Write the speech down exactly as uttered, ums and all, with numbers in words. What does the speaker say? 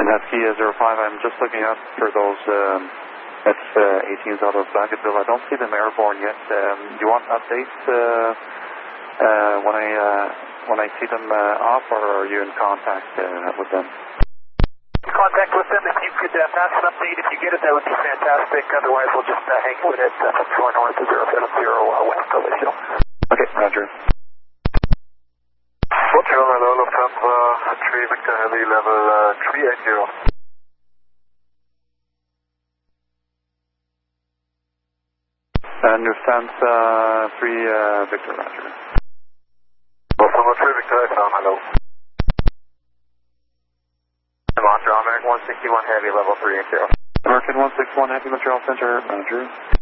Husky zero five, I'm just looking up for those um, F eighteens out of Bagotville. I don't see them airborne yet. Um, do you want updates uh, uh, when I uh, when I see them uh, off, or are you in contact uh, with them? Contact with them. If you could uh, pass an update, if you get it, that would be fantastic. Otherwise, we'll just uh, hang with it uh, from four north to zero seven zero uh, west of Alicio. Okay, Roger. Montreal, hello, Lufthansa, three Victor Heavy, level uh, three eighty. And Lufthansa three uh, Victor, Roger. Lufthansa three Victor, I found, hello. Montreal, American one sixty-one Heavy, level three eighty. American one sixty-one Heavy, Montreal Center, Roger.